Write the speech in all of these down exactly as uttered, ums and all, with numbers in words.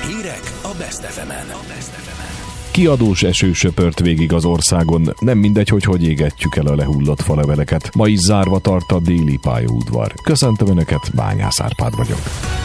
Hírek a Best ef emen. Kiadós eső söpört végig az országon, nem mindegy, hogy hogy égetjük el a lehullott faleveleket. Ma is zárva tart a déli pályaudvar. Köszöntöm Önöket, Bányász Árpád vagyok.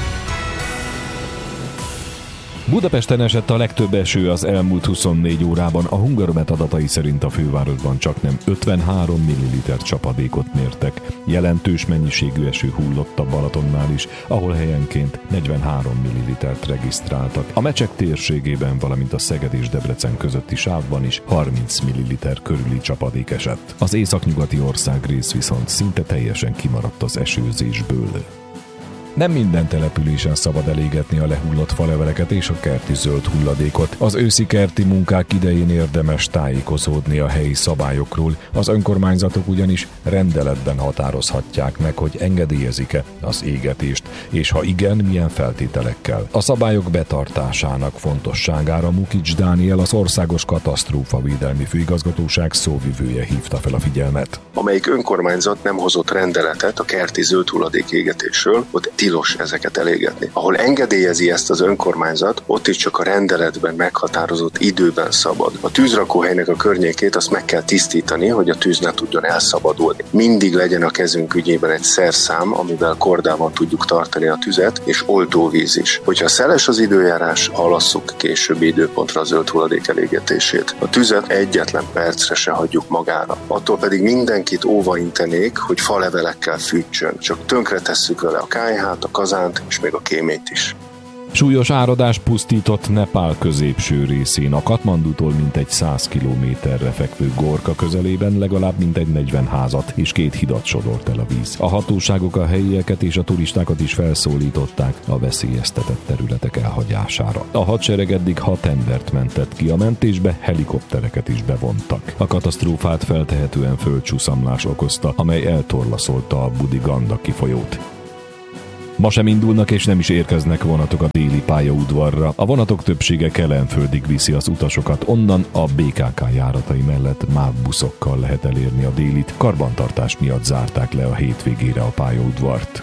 Budapesten esett a legtöbb eső az elmúlt huszonnégy órában, a Hungaromet adatai szerint a fővárosban csaknem ötvenhárom milliliter csapadékot mértek. Jelentős mennyiségű eső hullott a Balatonnál is, ahol helyenként negyvenhárom millilitert regisztráltak. A Mecsek térségében, valamint a Szeged és Debrecen közötti sávban is harminc milliliter körüli csapadék esett. Az északnyugati országrész viszont szinte teljesen kimaradt az esőzésből. Nem minden településen szabad elégetni a lehullott faleveleket és a kerti zöld hulladékot. Az őszi kerti munkák idején érdemes tájékozódni a helyi szabályokról. Az önkormányzatok ugyanis rendeletben határozhatják meg, hogy engedélyezik-e az égetést, és ha igen, milyen feltételekkel. A szabályok betartásának fontosságára Mukics Dániel, az Országos Katasztrófavédelmi Főigazgatóság szóvivője hívta fel a figyelmet. Amelyik önkormányzat nem hozott rendeletet a kerti zöld hulladék égetésről, ott tilos ezeket elégetni. Ahol engedélyezi ezt az önkormányzat, ott is csak a rendeletben meghatározott időben szabad. A tűzrakóhelynek a környékét azt meg kell tisztítani, hogy a tűz ne tudjon elszabadulni. Mindig legyen a kezünk ügyében egy szerszám, amivel kordában tudjuk tartani a tüzet, és oltóvíz is. Hogyha szeles az időjárás, halasszuk későbbi időpontra a zöld hulladék elégetését. A tüzet egyetlen percre se hagyjuk magára. Attól pedig mindenkit óvaintenék, hogy falevelekkel fűtsön. Csak tönkre tesszük vele a kályhát, a kazánt és még a kéményt is. Súlyos áradás pusztított Nepál középső részén, a Katmandútól mintegy száz kilométerre fekvő Gorka közelében legalább mintegy negyven házat és két hidat sodort el a víz. A hatóságok a helyieket és a turistákat is felszólították a veszélyeztetett területek elhagyására. A hadsereg eddig hat embert mentett ki, a mentésbe helikoptereket is bevontak. A katasztrófát feltehetően földcsúszamlás okozta, amely eltorlaszolta a Budi-Gandaki folyót. Ma sem indulnak és nem is érkeznek vonatok a déli pályaudvarra. A vonatok többsége Kelenföldig viszi az utasokat, onnan a bé ká ká járatai mellett MÁV buszokkal lehet elérni a délit. Karbantartás miatt zárták le a hétvégére a pályaudvart.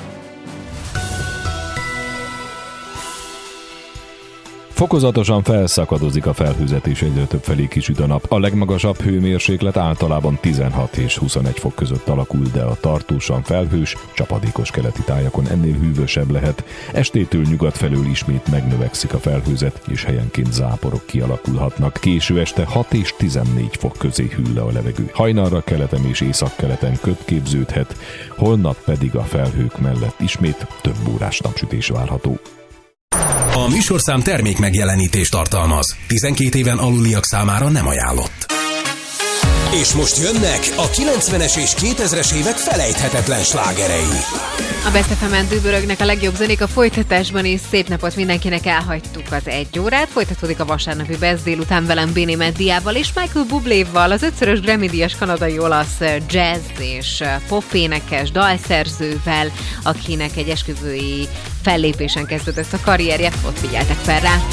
Fokozatosan felszakadozik a felhőzet és egyre több felé kisüt a nap. A legmagasabb hőmérséklet általában tizenhat és huszonegy fok között alakul, de a tartósan felhős, csapadékos keleti tájakon ennél hűvösebb lehet. Estétől nyugat felől ismét megnövekszik a felhőzet, és helyenként záporok kialakulhatnak. Késő este hat és tizennégy fok közé hűl le a levegő. Hajnalra keleten és északkeleten köd képződhet, holnap pedig a felhők mellett ismét több órás napsütés várható. A műsorszám termék megjelenítést tartalmaz. tizenkét éven aluliak számára nem ajánlott. És most jönnek a kilencvenes és kétezres évek felejthetetlen slágerei. A Best ef emen dübörögnek a legjobb zenék a folytatásban, és szép napot mindenkinek, elhagytuk az egy órát. Folytatódik a vasárnapi Best délután velem Béni Meddiával és Michael Bubléval, az ötszörös Grammy-díjas kanadai-olasz jazz és popénekes dalszerzővel, akinek egy esküvői fellépésen kezdődött a karrierje. Ott figyeltek fel rá.